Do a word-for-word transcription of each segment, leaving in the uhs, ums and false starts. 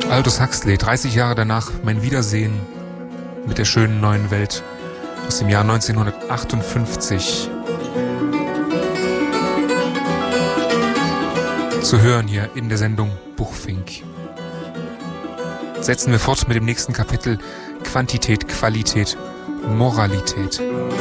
Aldous Huxley, dreißig Jahre danach, mein Wiedersehen mit der schönen neuen Welt aus dem Jahr neunzehnhundertachtundfünfzig. Zu hören hier in der Sendung Buchfink. Setzen wir fort mit dem nächsten Kapitel: Quantität, Qualität, Moralität.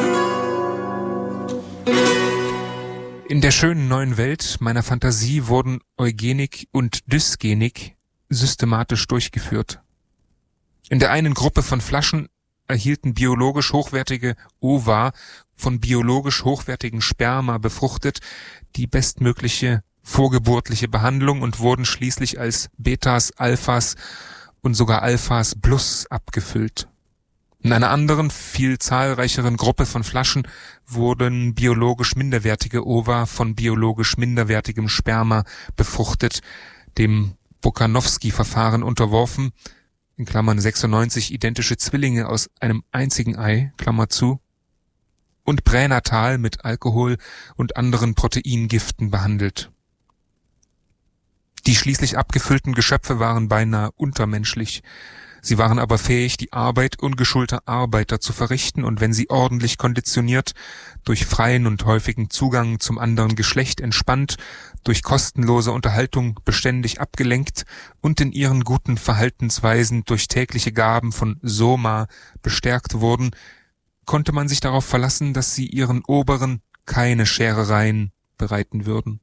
In der schönen neuen Welt meiner Fantasie wurden Eugenik und Dysgenik systematisch durchgeführt. In der einen Gruppe von Flaschen erhielten biologisch hochwertige Ova von biologisch hochwertigen Sperma befruchtet die bestmögliche vorgeburtliche Behandlung und wurden schließlich als Betas, Alphas und sogar Alphas plus abgefüllt. In einer anderen, viel zahlreicheren Gruppe von Flaschen wurden biologisch minderwertige Ova von biologisch minderwertigem Sperma befruchtet, dem Bokanowski-Verfahren unterworfen, in Klammern sechsundneunzig identische Zwillinge aus einem einzigen Ei, Klammer zu, und pränatal mit Alkohol und anderen Proteingiften behandelt. Die schließlich abgefüllten Geschöpfe waren beinahe untermenschlich. Sie waren aber fähig, die Arbeit ungeschulter Arbeiter zu verrichten, und wenn sie ordentlich konditioniert, durch freien und häufigen Zugang zum anderen Geschlecht entspannt, durch kostenlose Unterhaltung beständig abgelenkt und in ihren guten Verhaltensweisen durch tägliche Gaben von Soma bestärkt wurden, konnte man sich darauf verlassen, dass sie ihren Oberen keine Scherereien bereiten würden.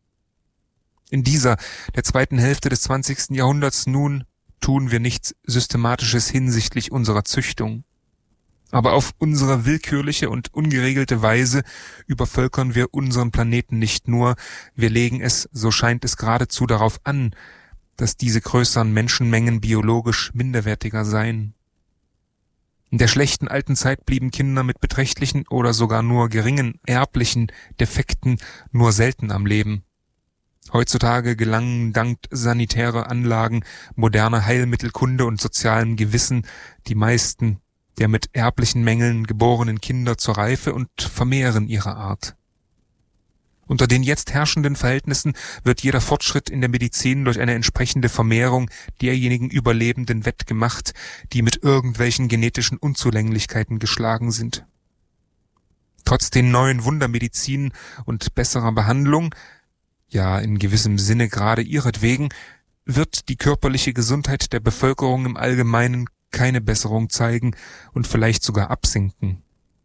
In dieser, der zweiten Hälfte des zwanzigsten Jahrhunderts nun, tun wir nichts Systematisches hinsichtlich unserer Züchtung. Aber auf unsere willkürliche und ungeregelte Weise übervölkern wir unseren Planeten nicht nur, wir legen es, so scheint es geradezu, darauf an, dass diese größeren Menschenmengen biologisch minderwertiger seien. In der schlechten alten Zeit blieben Kinder mit beträchtlichen oder sogar nur geringen erblichen Defekten nur selten am Leben. Heutzutage gelangen dank sanitärer Anlagen, moderner Heilmittelkunde und sozialem Gewissen die meisten der mit erblichen Mängeln geborenen Kinder zur Reife und vermehren ihre Art. Unter den jetzt herrschenden Verhältnissen wird jeder Fortschritt in der Medizin durch eine entsprechende Vermehrung derjenigen Überlebenden wettgemacht, die mit irgendwelchen genetischen Unzulänglichkeiten geschlagen sind. Trotz den neuen Wundermedizinen und besserer Behandlung, ja in gewissem Sinne gerade ihretwegen, wird die körperliche Gesundheit der Bevölkerung im Allgemeinen keine Besserung zeigen und vielleicht sogar absinken.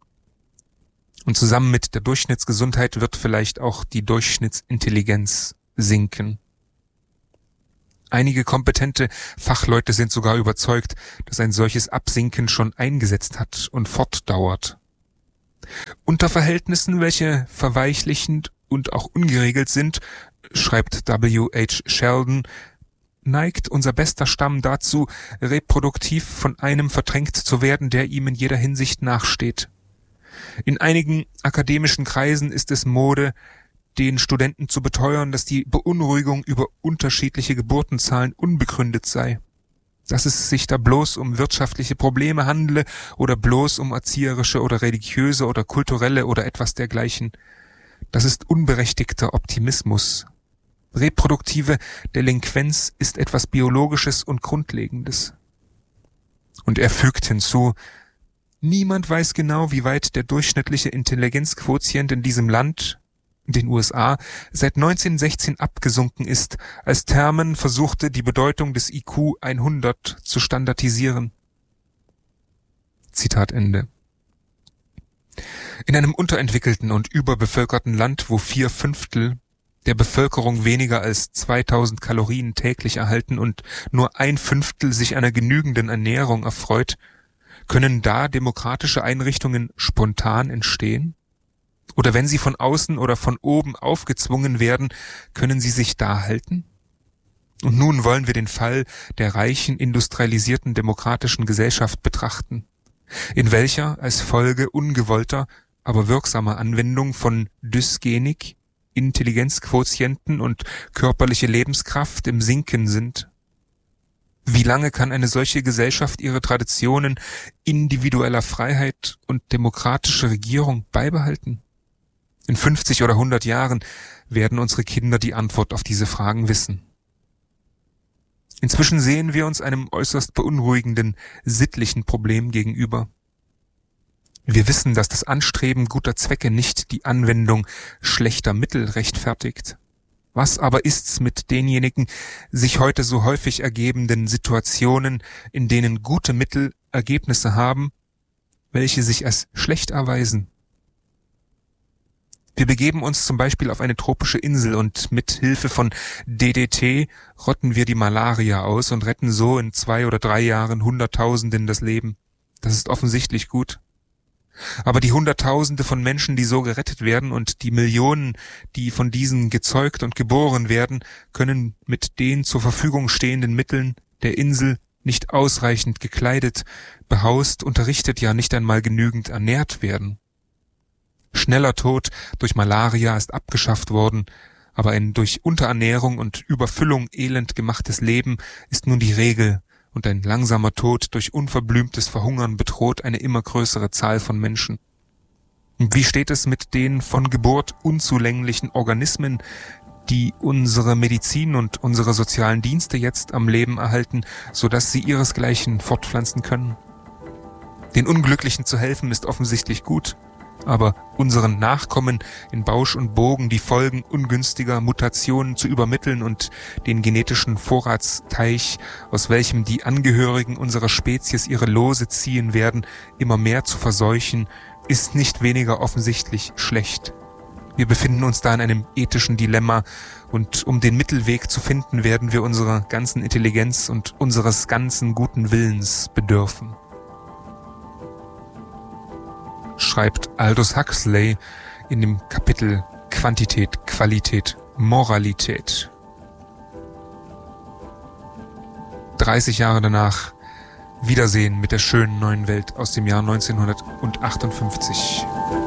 Und zusammen mit der Durchschnittsgesundheit wird vielleicht auch die Durchschnittsintelligenz sinken. Einige kompetente Fachleute sind sogar überzeugt, dass ein solches Absinken schon eingesetzt hat und fortdauert. Unter Verhältnissen, welche verweichlichend und auch ungeregelt sind, schreibt W H Sheldon, neigt unser bester Stamm dazu, reproduktiv von einem verdrängt zu werden, der ihm in jeder Hinsicht nachsteht. In einigen akademischen Kreisen ist es Mode, den Studenten zu beteuern, dass die Beunruhigung über unterschiedliche Geburtenzahlen unbegründet sei, dass es sich da bloß um wirtschaftliche Probleme handle oder bloß um erzieherische oder religiöse oder kulturelle oder etwas dergleichen. Das ist unberechtigter Optimismus. Reproduktive Delinquenz ist etwas Biologisches und Grundlegendes. Und er fügt hinzu, niemand weiß genau, wie weit der durchschnittliche Intelligenzquotient in diesem Land, den U S A, seit neunzehnhundertsechzehn abgesunken ist, als Terman versuchte, die Bedeutung des I Q hundert zu standardisieren. Zitat Ende. In einem unterentwickelten und überbevölkerten Land, wo vier Fünftel der Bevölkerung weniger als zweitausend Kalorien täglich erhalten und nur ein Fünftel sich einer genügenden Ernährung erfreut, können da demokratische Einrichtungen spontan entstehen? Oder wenn sie von außen oder von oben aufgezwungen werden, können sie sich da halten? Und nun wollen wir den Fall der reichen, industrialisierten, demokratischen Gesellschaft betrachten, in welcher als Folge ungewollter, aber wirksamer Anwendung von Dysgenik Intelligenzquotienten und körperliche Lebenskraft im Sinken sind. Wie lange kann eine solche Gesellschaft ihre Traditionen individueller Freiheit und demokratischer Regierung beibehalten? In fünfzig oder hundert Jahren werden unsere Kinder die Antwort auf diese Fragen wissen. Inzwischen sehen wir uns einem äußerst beunruhigenden sittlichen Problem gegenüber. Wir wissen, dass das Anstreben guter Zwecke nicht die Anwendung schlechter Mittel rechtfertigt. Was aber ist's mit denjenigen sich heute so häufig ergebenden Situationen, in denen gute Mittel Ergebnisse haben, welche sich als schlecht erweisen? Wir begeben uns zum Beispiel auf eine tropische Insel und mit Hilfe von D D T rotten wir die Malaria aus und retten so in zwei oder drei Jahren Hunderttausenden das Leben. Das ist offensichtlich gut. Aber die Hunderttausende von Menschen, die so gerettet werden, und die Millionen, die von diesen gezeugt und geboren werden, können mit den zur Verfügung stehenden Mitteln der Insel nicht ausreichend gekleidet, behaust, unterrichtet, ja nicht einmal genügend ernährt werden. Schneller Tod durch Malaria ist abgeschafft worden, aber ein durch Unterernährung und Überfüllung elend gemachtes Leben ist nun die Regel, und ein langsamer Tod durch unverblümtes Verhungern bedroht eine immer größere Zahl von Menschen. Und wie steht es mit den von Geburt unzulänglichen Organismen, die unsere Medizin und unsere sozialen Dienste jetzt am Leben erhalten, sodass sie ihresgleichen fortpflanzen können? Den Unglücklichen zu helfen ist offensichtlich gut, aber unseren Nachkommen in Bausch und Bogen die Folgen ungünstiger Mutationen zu übermitteln und den genetischen Vorratsteich, aus welchem die Angehörigen unserer Spezies ihre Lose ziehen werden, immer mehr zu verseuchen, ist nicht weniger offensichtlich schlecht. Wir befinden uns da in einem ethischen Dilemma, und um den Mittelweg zu finden, werden wir unserer ganzen Intelligenz und unseres ganzen guten Willens bedürfen. Schreibt Aldous Huxley in dem Kapitel Quantität, Qualität, Moralität. dreißig Jahre danach Wiedersehen mit der schönen neuen Welt aus dem Jahr neunzehnhundertachtundfünfzig.